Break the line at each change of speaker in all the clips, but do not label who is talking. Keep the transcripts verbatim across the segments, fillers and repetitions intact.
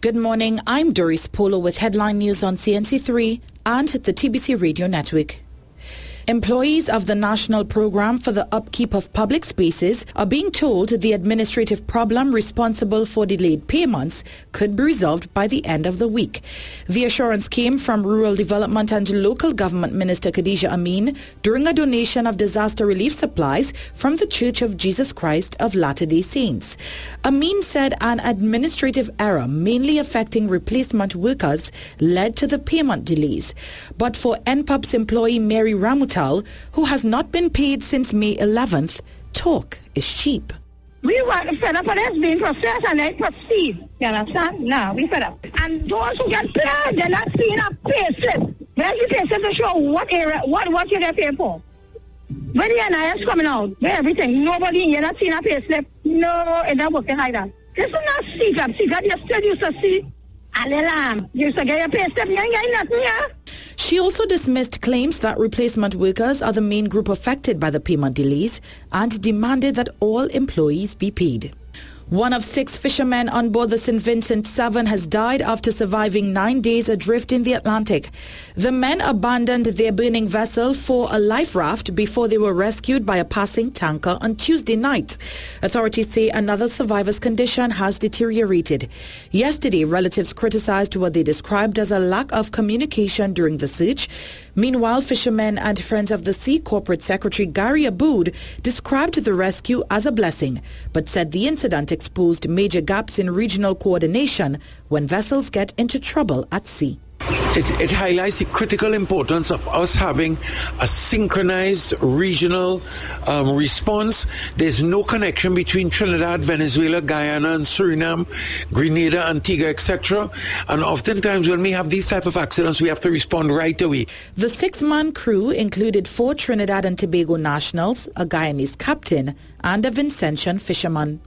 Good morning, I'm Doris Polo with headline news on C N C three and the T B C Radio Network. Employees of the National Programme for the Upkeep of Public Spaces are being told the administrative problem responsible for delayed payments could be resolved by the end of the week. The assurance came from Rural Development and Local Government Minister Khadija Amin during a donation of disaster relief supplies from the Church of Jesus Christ of Latter-day Saints. Amin said an administrative error mainly affecting replacement workers led to the payment delays. But for N P U B's employee Mary Ramutal, who has not been paid since May eleventh, talk is cheap.
We want to fed up for this being processed and then proceed. You understand? No, we fed up. And those who get paid, they're not seeing a pay slip. Where's the pay slip to show what area, what, what you get paid for? When the N I S coming out, where everything, nobody, you're not seeing a pay slip. No, it's not working like that. This is not secret. Secret, you still used to see. And the lamb, you used to get your pay slip, you ain't getting nothing, yeah?
She also dismissed claims that replacement workers are the main group affected by the payment delays and demanded that all employees be paid. One of six fishermen on board the Saint Vincent seven has died after surviving nine days adrift in the Atlantic. The men abandoned their burning vessel for a life raft before they were rescued by a passing tanker on Tuesday night. Authorities say another survivor's condition has deteriorated. Yesterday, relatives criticized what they described as a lack of communication during the search. Meanwhile, fishermen and Friends of the Sea Corporate Secretary Gary Aboud described the rescue as a blessing, but said the incident exposed major gaps in regional coordination when vessels get into trouble at sea.
It, it highlights the critical importance of us having a synchronized regional um, response. There's no connection between Trinidad, Venezuela, Guyana, and Suriname, Grenada, Antigua, et cetera. And oftentimes when we have these type of accidents, we have to respond right away.
The six-man crew included four Trinidad and Tobago nationals, a Guyanese captain, and a Vincentian fisherman.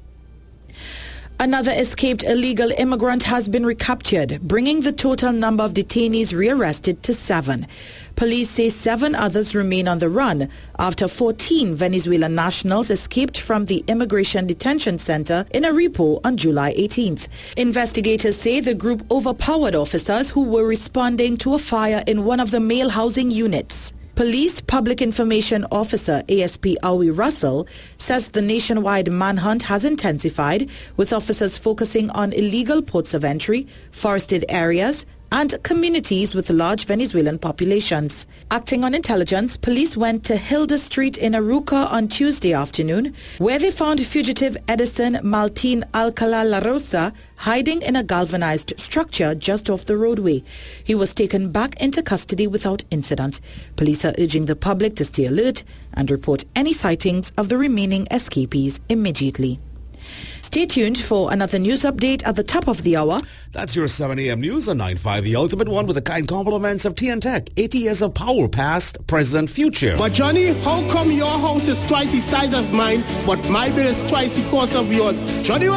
Another escaped illegal immigrant has been recaptured, bringing the total number of detainees rearrested to seven. Police say seven others remain on the run after fourteen Venezuelan nationals escaped from the Immigration Detention Center in Arepo on July eighteenth. Investigators say the group overpowered officers who were responding to a fire in one of the male housing units. Police Public Information Officer A S P Awi Russell says the nationwide manhunt has intensified, with officers focusing on illegal ports of entry, forested areas, and communities with large Venezuelan populations. Acting on intelligence, police went to Hilda Street in Aruca on Tuesday afternoon, where they found fugitive Edison Maltin Alcala La Rosa hiding in a galvanized structure just off the roadway. He was taken back into custody without incident. Police are urging the public to stay alert and report any sightings of the remaining escapees immediately. Stay tuned for another news update at the top of the hour.
That's your seven a.m. news on nine five, The Ultimate One, with the kind compliments of T N Tech. eighty years of power, past, present, future.
But Johnny, how come your house is twice the size of mine, but my bill is twice the cost of yours? Johnny,